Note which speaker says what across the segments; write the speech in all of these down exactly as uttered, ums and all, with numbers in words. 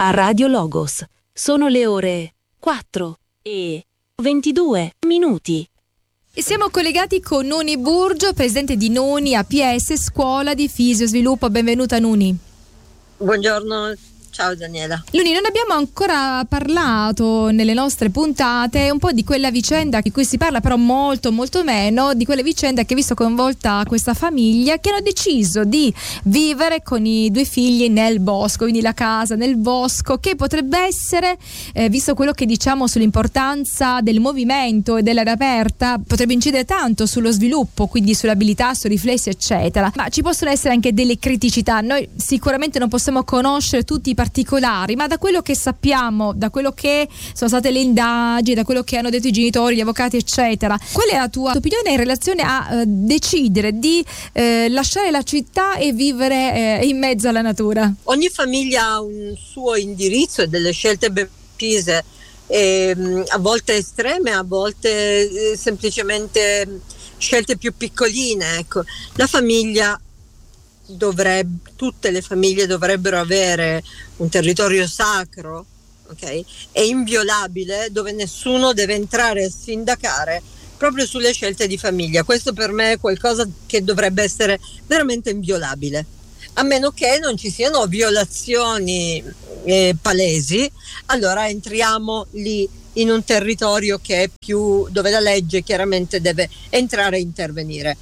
Speaker 1: a Radio Logos. Sono le ore quattro e ventidue minuti.
Speaker 2: E siamo collegati con Nuni Burgio, presidente di Nuni A P S, Scuola di Fisiosviluppo. Benvenuta Nuni.
Speaker 3: Buongiorno. Ciao Daniela.
Speaker 2: Nuni, non abbiamo ancora parlato nelle nostre puntate un po' di quella vicenda di cui si parla però molto molto meno, di quella vicenda che ha visto coinvolta questa famiglia che hanno deciso di vivere con i due figli nel bosco, quindi la casa nel bosco, che potrebbe essere, eh, visto quello che diciamo sull'importanza del movimento e dell'aria aperta, potrebbe incidere tanto sullo sviluppo, quindi sulle abilità, sui riflessi eccetera, ma ci possono essere anche delle criticità. Noi sicuramente non possiamo conoscere tutti i particolari, ma da quello che sappiamo, da quello che sono state le indagini, da quello che hanno detto i genitori, gli avvocati eccetera, qual è la tua opinione in relazione a eh, decidere di eh, lasciare la città e vivere eh, in mezzo alla natura?
Speaker 3: Ogni famiglia ha un suo indirizzo e delle scelte ben precise, eh, a volte estreme, a volte eh, semplicemente scelte più piccoline. Ecco, la famiglia dovrebbe, tutte le famiglie dovrebbero avere un territorio sacro, ok, e inviolabile, dove nessuno deve entrare a sindacare proprio sulle scelte di famiglia. Questo per me è qualcosa che dovrebbe essere veramente inviolabile, a meno che non ci siano violazioni eh, palesi. Allora entriamo lì in un territorio che è più, dove la legge chiaramente deve entrare e intervenire.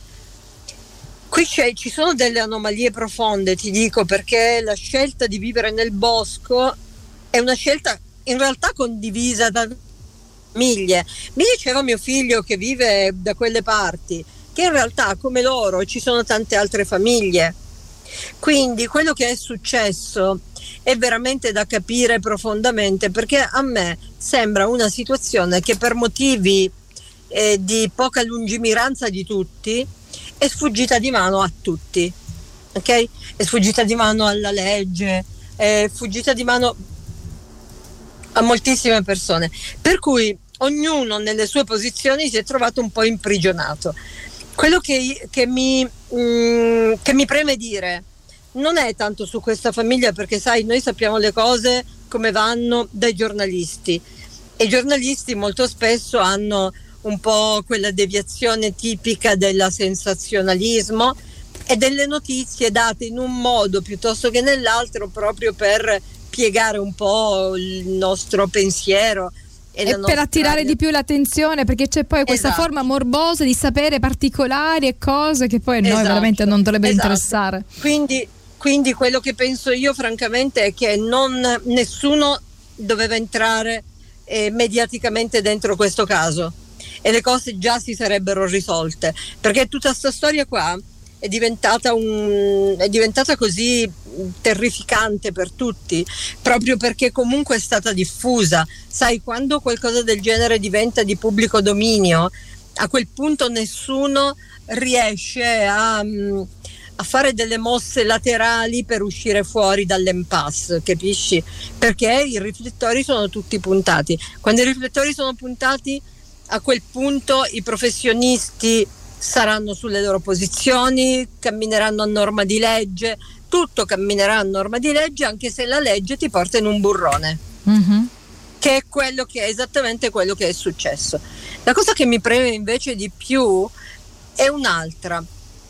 Speaker 3: Qui c'è, ci sono delle anomalie profonde, ti dico, perché la scelta di vivere nel bosco è una scelta in realtà condivisa da famiglie. Mi diceva mio figlio che vive da quelle parti che in realtà come loro ci sono tante altre famiglie. Quindi quello che è successo è veramente da capire profondamente, perché a me sembra una situazione che per motivi eh, di poca lungimiranza di tutti è sfuggita di mano a tutti, ok? È sfuggita di mano alla legge, è sfuggita di mano a moltissime persone, per cui ognuno nelle sue posizioni si è trovato un po' imprigionato. Quello che, che, mi, mh, che mi preme dire non è tanto su questa famiglia, perché sai, noi sappiamo le cose come vanno dai giornalisti, e i giornalisti molto spesso hanno un po' quella deviazione tipica del sensazionalismo e delle notizie date in un modo piuttosto che nell'altro, proprio per piegare un po' il nostro pensiero e,
Speaker 2: e per attirare di più l'attenzione, perché c'è poi questa esatto. forma morbosa di sapere particolari e cose che poi a noi esatto. veramente non dovrebbe esatto. interessare.
Speaker 3: Quindi, quindi quello che penso io francamente è che non, nessuno doveva entrare eh, mediaticamente dentro questo caso, e le cose già si sarebbero risolte, perché tutta questa storia qua è diventata un, è diventata così terrificante per tutti, proprio perché comunque è stata diffusa. Sai, quando qualcosa del genere diventa di pubblico dominio, a quel punto nessuno riesce a, a fare delle mosse laterali per uscire fuori dall'impasse, capisci? Perché i riflettori sono tutti puntati. Quando i riflettori sono puntati, a quel punto i professionisti saranno sulle loro posizioni, cammineranno a norma di legge, tutto camminerà a norma di legge, anche se la legge ti porta in un burrone, mm-hmm. che è quello che è esattamente quello che è successo. La cosa che mi preme invece di più è un'altra,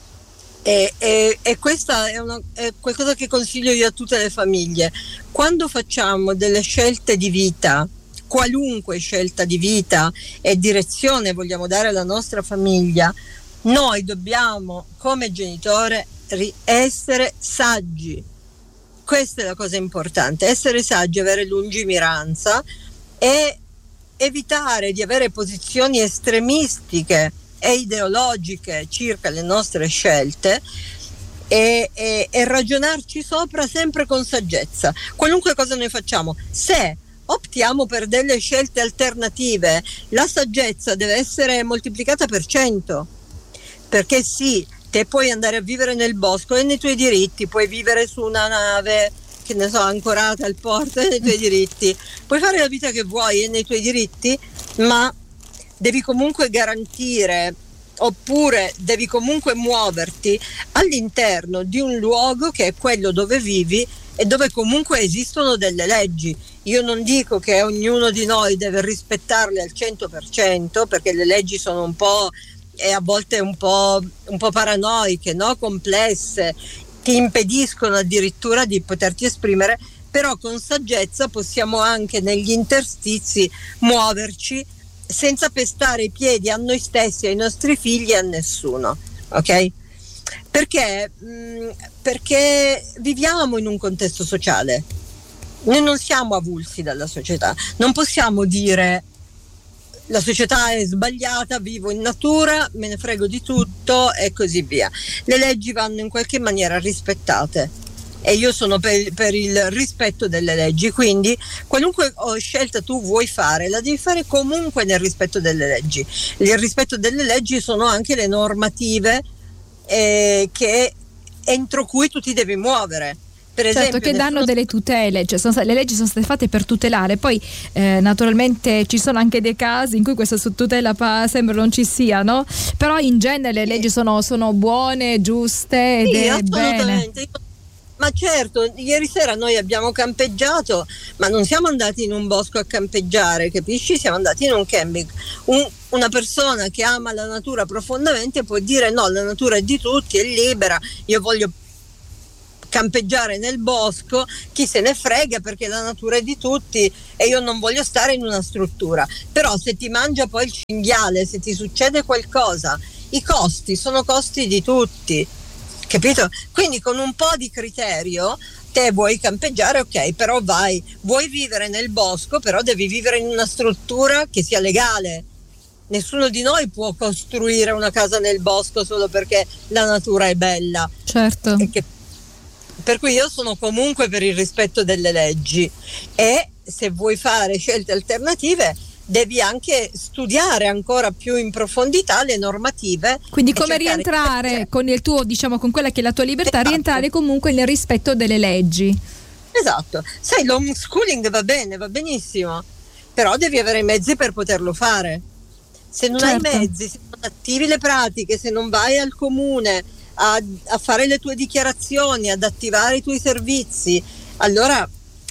Speaker 3: e, e, e questa è, una, è qualcosa che consiglio io a tutte le famiglie. Quando facciamo delle scelte di vita, qualunque scelta di vita e direzione vogliamo dare alla nostra famiglia, noi dobbiamo come genitore essere saggi. Questa è la cosa importante, essere saggi, avere lungimiranza e evitare di avere posizioni estremistiche e ideologiche circa le nostre scelte, e, e, e ragionarci sopra sempre con saggezza. Qualunque cosa noi facciamo, se optiamo per delle scelte alternative, la saggezza deve essere moltiplicata per cento, perché sì, te puoi andare a vivere nel bosco e nei tuoi diritti, puoi vivere su una nave, che ne so, ancorata al porto e nei tuoi diritti, puoi fare la vita che vuoi e nei tuoi diritti, ma devi comunque garantire, oppure devi comunque muoverti all'interno di un luogo che è quello dove vivi e dove comunque esistono delle leggi. Io non dico che ognuno di noi deve rispettarle al cento per cento, perché le leggi sono un po' e a volte un po', un po' paranoiche, no? Complesse, ti impediscono addirittura di poterti esprimere, però con saggezza possiamo anche negli interstizi muoverci senza pestare i piedi a noi stessi, ai nostri figli e a nessuno, ok? Perché? Mh, perché viviamo in un contesto sociale, noi non siamo avulsi dalla società, non possiamo dire la società è sbagliata, vivo in natura, me ne frego di tutto e così via. Le leggi vanno in qualche maniera rispettate e io sono per, per il rispetto delle leggi, quindi qualunque scelta tu vuoi fare la devi fare comunque nel rispetto delle leggi. Il rispetto delle leggi sono anche le normative eh, che, entro cui tu ti devi muovere. Per
Speaker 2: certo,
Speaker 3: esempio,
Speaker 2: che danno
Speaker 3: nessuno...
Speaker 2: delle tutele, cioè sono, le leggi sono state fatte per tutelare, poi eh, naturalmente ci sono anche dei casi in cui questa tutela pa- sembra non ci sia, no? Però in genere le leggi sono, sono buone, giuste ed
Speaker 3: sì,
Speaker 2: è bene.
Speaker 3: Ma certo, ieri sera noi abbiamo campeggiato, ma non siamo andati in un bosco a campeggiare, capisci? Siamo andati in un camping. Un, una persona che ama la natura profondamente può dire no, la natura è di tutti, è libera, io voglio campeggiare nel bosco, chi se ne frega perché la natura è di tutti e io non voglio stare in una struttura. Però se ti mangia poi il cinghiale, se ti succede qualcosa, i costi sono costi di tutti, capito? Quindi con un po' di criterio te vuoi campeggiare, ok, però vai, vuoi vivere nel bosco, però devi vivere in una struttura che sia legale. Nessuno di noi può costruire una casa nel bosco solo perché la natura è bella.
Speaker 2: Certo.
Speaker 3: E che Per cui io sono comunque per il rispetto delle leggi e se vuoi fare scelte alternative devi anche studiare ancora più in profondità le normative.
Speaker 2: Quindi come rientrare di... con il tuo, diciamo, con quella che è la tua libertà, esatto. Rientrare comunque nel rispetto delle leggi.
Speaker 3: Esatto. Sai, l'homeschooling va bene, va benissimo, però devi avere i mezzi per poterlo fare. Se non certo. hai mezzi, se non attivi le pratiche, se non vai al comune A, a fare le tue dichiarazioni, ad attivare i tuoi servizi, allora,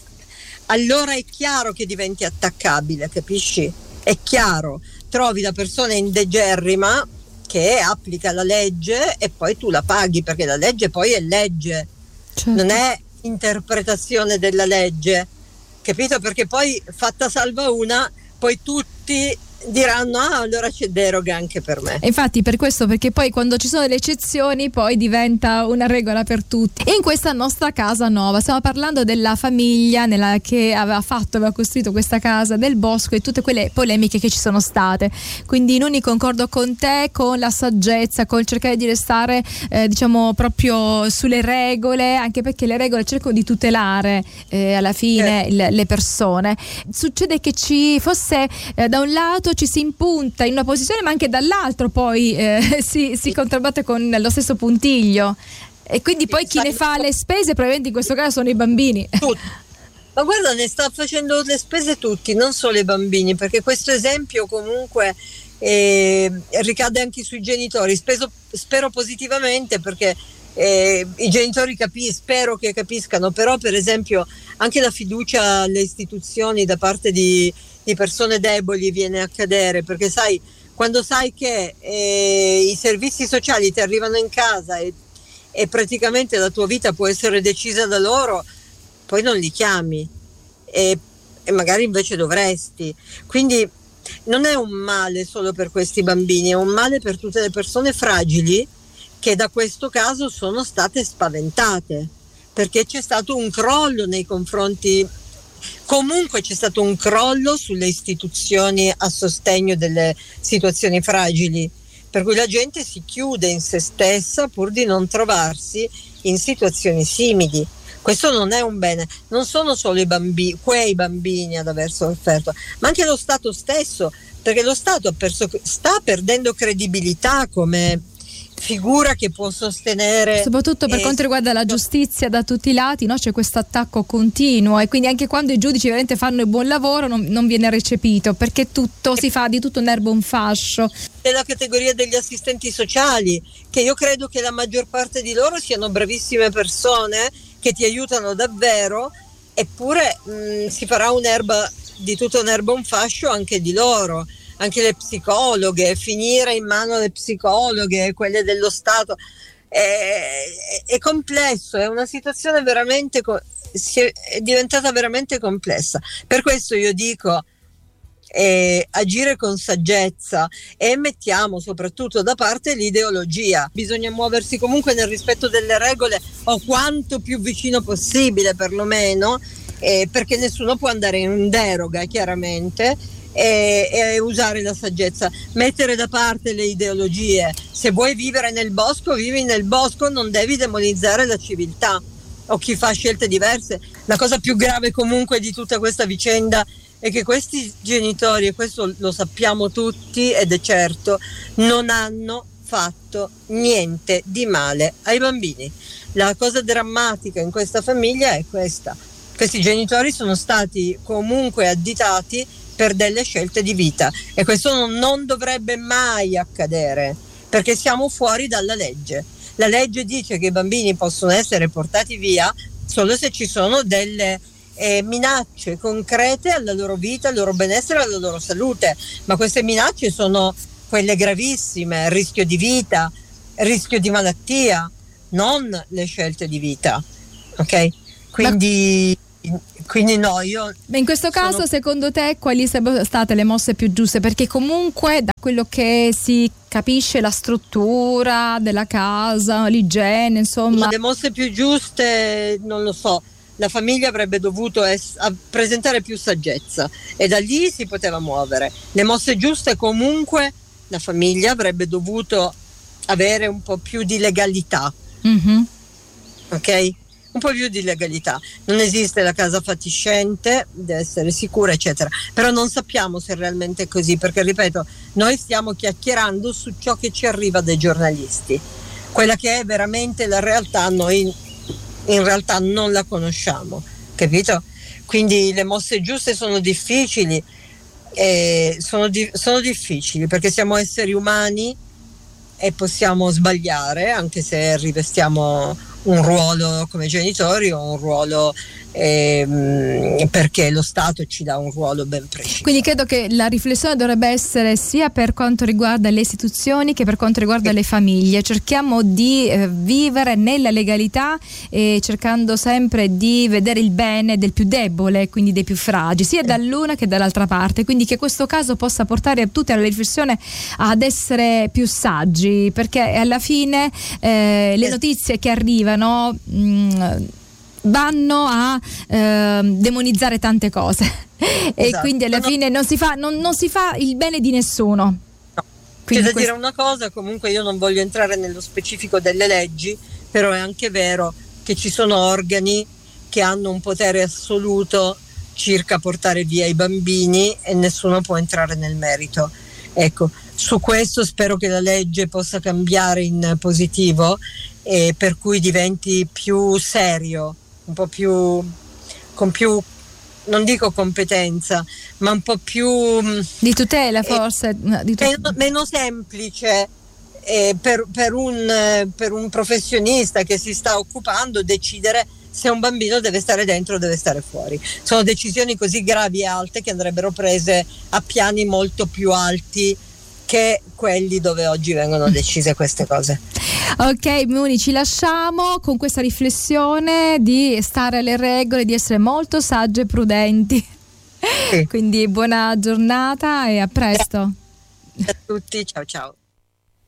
Speaker 3: allora è chiaro che diventi attaccabile, capisci? È chiaro, trovi la persona indegerrima che applica la legge e poi tu la paghi, perché la legge poi è legge, certo. Non è interpretazione della legge, capito? Perché poi fatta salva una, poi tutti diranno ah allora c'è deroga anche per me.
Speaker 2: E infatti per questo, perché poi quando ci sono le eccezioni poi diventa una regola per tutti. E in questa nostra casa nuova stiamo parlando della famiglia nella che aveva fatto, aveva costruito questa casa del bosco e tutte quelle polemiche che ci sono state. Quindi Nuni, concordo con te, con la saggezza, con cercare di restare eh, diciamo proprio sulle regole, anche perché le regole cercano di tutelare eh, alla fine eh. le, le persone. Succede che ci fosse eh, da un lato ci si impunta in una posizione, ma anche dall'altro poi eh, si, si controbatte con lo stesso puntiglio e quindi poi chi ne fa le spese probabilmente in questo caso sono i bambini.
Speaker 3: Tutti. Ma guarda, ne sta facendo le spese tutti, non solo i bambini, perché questo esempio comunque eh, ricade anche sui genitori. Speso, spero positivamente, perché eh, i genitori capi- spero che capiscano, però per esempio anche la fiducia alle istituzioni da parte di di persone deboli viene a cadere, perché sai, quando sai che eh, i servizi sociali ti arrivano in casa e, e praticamente la tua vita può essere decisa da loro, poi non li chiami e, e magari invece dovresti. Quindi non è un male solo per questi bambini, è un male per tutte le persone fragili che da questo caso sono state spaventate, perché c'è stato un crollo nei confronti. Comunque c'è stato un crollo sulle istituzioni a sostegno delle situazioni fragili, per cui la gente si chiude in se stessa pur di non trovarsi in situazioni simili. Questo non è un bene, non sono solo i bambini, quei bambini ad aver sofferto, ma anche lo Stato stesso, perché lo Stato ha perso, sta perdendo credibilità come figura che può sostenere,
Speaker 2: soprattutto per eh, quanto riguarda la giustizia da tutti i lati, no? C'è questo attacco continuo e quindi anche quando i giudici veramente fanno il buon lavoro non, non viene recepito, perché tutto si fa di tutto un erbo un fascio.
Speaker 3: Nella categoria degli assistenti sociali, che io credo che la maggior parte di loro siano bravissime persone che ti aiutano davvero, eppure mh, si farà un'erba di tutta un'erba un fascio anche di loro, anche le psicologhe, finire in mano alle psicologhe, quelle dello Stato. È, è complesso, è una situazione veramente, si è, è diventata veramente complessa. Per questo io dico eh, agire con saggezza e mettiamo soprattutto da parte l'ideologia. Bisogna muoversi comunque nel rispetto delle regole o quanto più vicino possibile perlomeno, eh, perché nessuno può andare in deroga chiaramente. E, e usare la saggezza, mettere da parte le ideologie. Se vuoi vivere nel bosco, vivi nel bosco, non devi demonizzare la civiltà o chi fa scelte diverse. La cosa più grave comunque di tutta questa vicenda è che questi genitori, e questo lo sappiamo tutti ed è certo, non hanno fatto niente di male ai bambini. La cosa drammatica in questa famiglia è questa: questi genitori sono stati comunque additati per delle scelte di vita, e questo non, non dovrebbe mai accadere, perché siamo fuori dalla legge. La legge dice che i bambini possono essere portati via solo se ci sono delle eh, minacce concrete alla loro vita, al loro benessere, alla loro salute, ma queste minacce sono quelle gravissime: rischio di vita, rischio di malattia, non le scelte di vita, ok? Quindi... Ma... Quindi no, io
Speaker 2: Beh, in questo
Speaker 3: sono...
Speaker 2: caso secondo te quali sarebbero state le mosse più giuste? Perché comunque da quello che si capisce, la struttura della casa, l'igiene, insomma...
Speaker 3: Le mosse più giuste non lo so, la famiglia avrebbe dovuto es- presentare più saggezza e da lì si poteva muovere. Le mosse giuste comunque la famiglia avrebbe dovuto avere un po' più di legalità, mm-hmm. ok? Un po' più di legalità. Non esiste la casa fatiscente, deve essere sicura, eccetera. Però non sappiamo se è realmente così, perché ripeto, noi stiamo chiacchierando su ciò che ci arriva dai giornalisti. Quella che è veramente la realtà noi in realtà non la conosciamo, capito? Quindi le mosse giuste sono difficili, eh, sono, di- sono difficili perché siamo esseri umani e possiamo sbagliare, anche se rivestiamo un ruolo come genitori o un ruolo ehm, perché lo Stato ci dà un ruolo ben preciso.
Speaker 2: Quindi credo che la riflessione dovrebbe essere sia per quanto riguarda le istituzioni che per quanto riguarda le famiglie. Cerchiamo di eh, vivere nella legalità e cercando sempre di vedere il bene del più debole, quindi dei più fragili, sia dall'una che dall'altra parte, quindi che questo caso possa portare tutti alla riflessione ad essere più saggi, perché alla fine eh, le notizie che arrivano Mh, vanno a eh, demonizzare tante cose e esatto. Quindi alla fine non si fa, non, non si fa il bene di nessuno.
Speaker 3: No. C'è da dire una cosa, comunque io non voglio entrare nello specifico delle leggi, però è anche vero che ci sono organi che hanno un potere assoluto circa portare via i bambini e nessuno può entrare nel merito. Ecco, su questo spero che la legge possa cambiare in positivo, e per cui diventi più serio, un po' più con più, non dico competenza, ma un po' più
Speaker 2: di tutela forse,
Speaker 3: eh, di tut- meno, meno semplice eh, per, per, un, per un professionista che si sta occupando decidere se un bambino deve stare dentro o deve stare fuori. Sono decisioni così gravi e alte che andrebbero prese a piani molto più alti che quelli dove oggi vengono decise queste cose.
Speaker 2: Ok Muni, ci lasciamo con questa riflessione di stare alle regole, di essere molto saggi e prudenti. Sì. Quindi buona giornata e a presto.
Speaker 3: Ciao a tutti, ciao ciao.